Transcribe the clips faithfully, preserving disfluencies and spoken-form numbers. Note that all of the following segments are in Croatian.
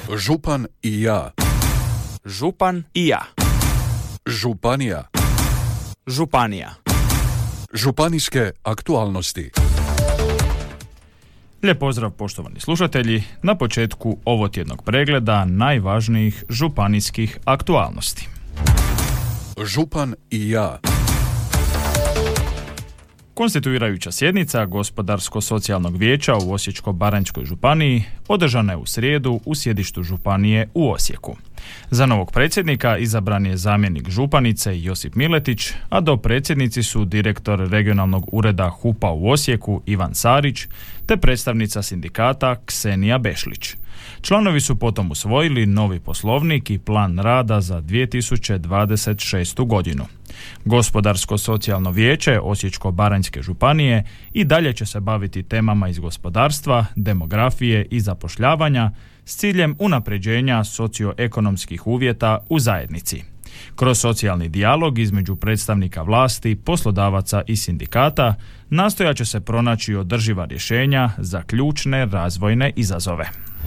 Župan i ja. Župan i ja. Županija. Županija. Županijske aktualnosti. Lijep pozdrav poštovani slušatelji na početku ovotjednog pregleda najvažnijih županijskih aktualnosti. Župan i ja. Konstituirajuća sjednica Gospodarsko-socijalnog vijeća u Osječko-baranjskoj županiji održana je u srijedu u sjedištu županije u Osijeku. Za novog predsjednika izabran je zamjenik županice Josip Miletić, a dopredsjednici su direktor regionalnog ureda H U P-a u Osijeku Ivan Sarić te predstavnica sindikata Ksenija Bešlić. Članovi su potom usvojili novi poslovnik i plan rada za dvije tisuće dvadeset šestu godinu. Gospodarsko-socijalno vijeće Osječko-baranjske županije i dalje će se baviti temama iz gospodarstva, demografije i zapošljavanja s ciljem unapređenja socioekonomskih uvjeta u zajednici. Kroz socijalni dijalog između predstavnika vlasti, poslodavaca i sindikata nastojat će se pronaći održiva rješenja za ključne razvojne izazove.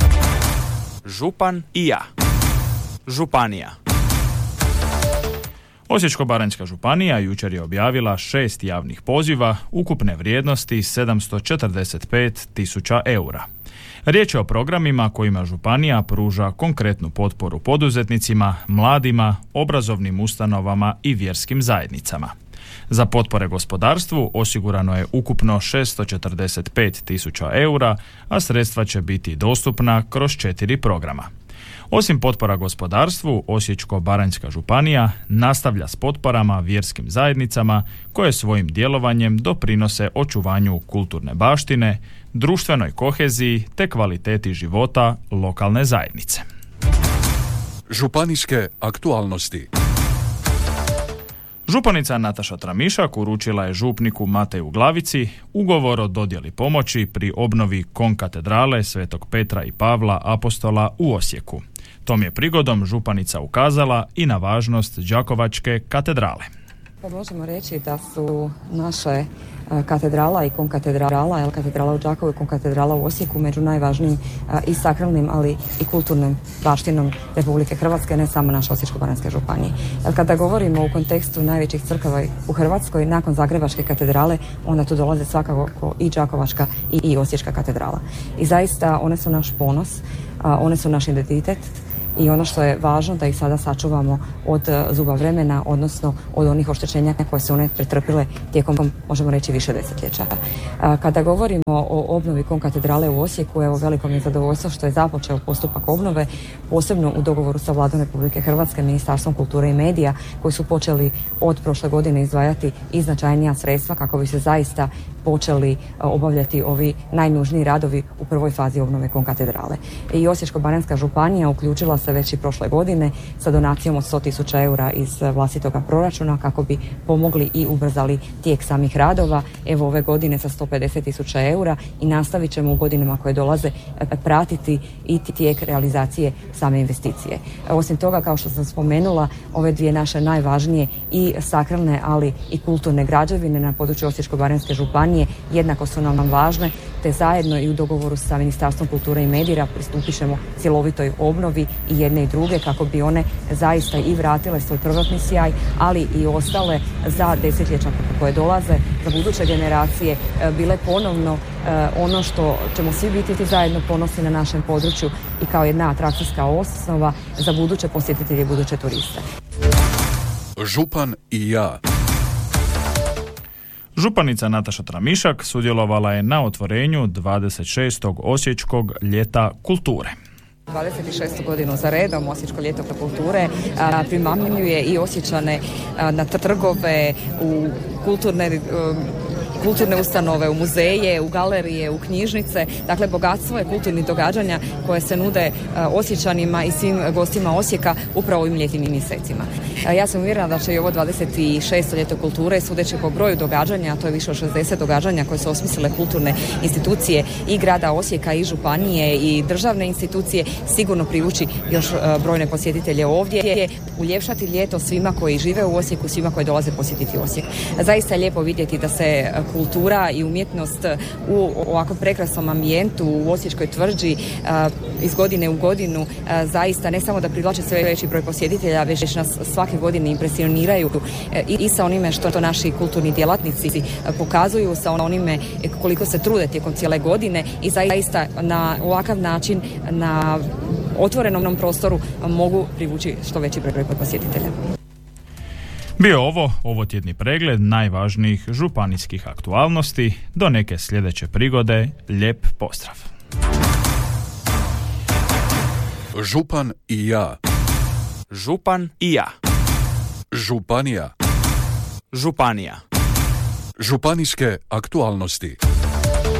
Župan i ja. Županija. Osječko-baranjska županija jučer je objavila šest javnih poziva ukupne vrijednosti sedamsto četrdeset pet tisuća eura. Riječ je o programima kojima županija pruža konkretnu potporu poduzetnicima, mladima, obrazovnim ustanovama i vjerskim zajednicama. Za potpore gospodarstvu osigurano je ukupno šesto četrdeset pet tisuća eura, a sredstva će biti dostupna kroz četiri programa. Osim potpora gospodarstvu, Osječko-baranjska županija nastavlja s potporama vjerskim zajednicama koje svojim djelovanjem doprinose očuvanju kulturne baštine, društvenoj koheziji te kvaliteti života lokalne zajednice. Županijske aktualnosti. Županica Nataša Tramišak uručila je župniku Mateju Glavici ugovor o dodjeli pomoći pri obnovi konkatedrale Svetog Petra i Pavla Apostola u Osijeku. Tom je prigodom županica ukazala i na važnost Đakovačke katedrale. Pa možemo reći da su naše katedrala i konkatedrala, el katedrala u Đakovu i konkatedrala u Osijeku među najvažnijim i sakralnim, ali i kulturnom baštinom Republike Hrvatske, ne samo naše Osječko-baranjske županije. Kada govorimo u kontekstu najvećih crkava u Hrvatskoj, nakon Zagrebačke katedrale, onda tu dolaze svakako i Đakovačka i, i Osječka katedrala. I zaista one su naš ponos, one su naš identitet, i ono što je važno da ih sada sačuvamo od zuba vremena, odnosno od onih oštećenja koje su one pretrpile tijekom, možemo reći, više desetljeća. Kada govorimo o obnovi konkatedrale u Osijeku, evo veliko mi je zadovoljstvo što je započeo postupak obnove, posebno u dogovoru sa Vladom Republike Hrvatske, Ministarstvom kulture i medija, koji su počeli od prošle godine izdvajati i značajnija sredstva kako bi se zaista počeli obavljati ovi najnužniji radovi u prvoj fazi obnove konkatedrale. I Osječko-baranjska županija uključila se već i prošle godine sa donacijom od sto tisuća eura iz vlastitoga proračuna kako bi pomogli i ubrzali tijek samih radova. Evo ove godine sa sto pedeset tisuća eura i nastavit ćemo u godinama koje dolaze pratiti i tijek realizacije same investicije. Osim toga, kao što sam spomenula, ove dvije naše najvažnije i sakralne, ali i kulturne građevine na području Osječko-baranjske županije jednako su nam važne, te zajedno i u dogovoru sa Ministarstvom kulture i medija pristupit ćemo cjelovitoj obnovi i jedne i druge kako bi one zaista i vratile svoj prvotni sjaj, ali i ostale za desetljeća koje dolaze, za buduće generacije, bile ponovno ono što ćemo svi biti zajedno ponosni na našem području i kao jedna atrakcijska osnova za buduće posjetitelje i buduće turiste. Župan i ja. Županica Nataša Tramišak sudjelovala je na otvorenju dvadeset šestog Osječkog ljeta kulture. dvadeset šestu godinu za redom Osječko ljeto kulture primamljuje i Osječane na trgove, u kulturne kulturne ustanove, u muzeje, u galerije, u knjižnice. Dakle, bogatstvo je kulturnih događanja koje se nude Osječanima i svim gostima Osijeka upravo ovim ljetnim mjesecima. Ja sam uvjerena da će i ovo dvadeset šesto ljeto kulture, sudeći po broju događanja, a to je više od šezdeset događanja koje su osmislile kulturne institucije i grada Osijeka i županije i državne institucije, sigurno privući još brojne posjetitelje ovdje, uljepšati ljeto svima koji žive u Osijeku, svima koji dolaze posjetiti Osijek. Zaista je lijepo vidjeti da se kultura i umjetnost u ovako prekrasnom ambijentu u Osječkoj tvrđi iz godine u godinu zaista ne samo da privlače sve veći broj posjetitelja, već nas svake godine impresioniraju i sa onime što to naši kulturni djelatnici pokazuju, sa onime koliko se trude tijekom cijele godine i zaista na ovakav način na otvorenom prostoru mogu privući što veći broj posjetitelja. Bio ovo, ovo tjedni pregled najvažnijih županijskih aktualnosti. Do neke sljedeće prigode, lijep pozdrav. Župan i ja. Župan i ja. Županija. Županija. Županijske aktualnosti.